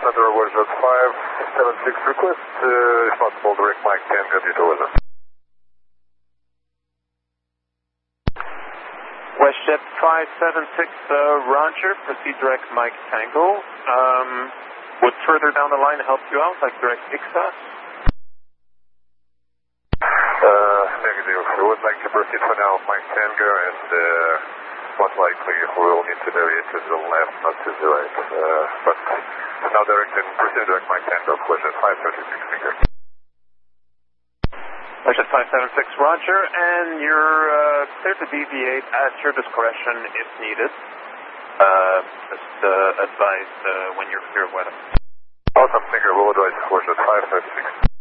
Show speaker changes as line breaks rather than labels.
Center, WestJet 576, request, if possible, direct Mike Tango due to weather.
WestJet 576, Roger, proceed direct Mike Tango. Would further down the line help you out, like direct IXA?
Negative. We would like to proceed for now, Mike Tango, and most likely we will need to deviate to the left, not to the right. But now direct and proceed direct Mike Tango, WestJet 576, finger.
WestJet 576, Roger, and you're clear to deviate at your discretion if needed. Just advise when you're clear of weather.
Awesome, finger, we'll advise WestJet 576.